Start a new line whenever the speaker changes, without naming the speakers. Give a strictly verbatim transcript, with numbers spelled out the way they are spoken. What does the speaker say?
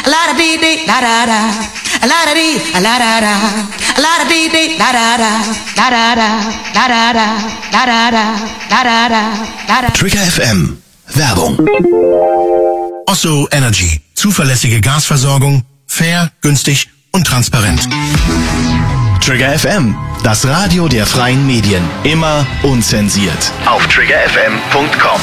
la da dee dee da da da, la da dee, la da da, la da dee dee da da da, da da da, da da da, da da da, da da da, da da.
Trigger F M. Werbung. Osso Energy. Zuverlässige Gasversorgung. Fair, günstig und transparent. Trigger F M. Das Radio der freien Medien. Immer unzensiert. Auf trigger f m punkt com.